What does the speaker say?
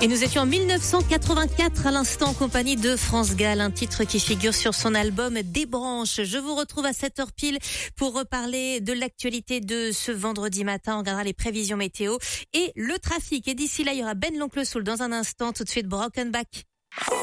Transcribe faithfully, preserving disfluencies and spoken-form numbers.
Et nous étions en dix-neuf cent quatre-vingt-quatre à l'instant en compagnie de France Gall, un titre qui figure sur son album Des branches. Je vous retrouve à sept heures pile pour reparler de l'actualité de ce vendredi matin. On regardera les prévisions météo et le trafic. Et d'ici là, il y aura Ben l'Oncle Soul dans un instant. Tout de suite, Broken Back.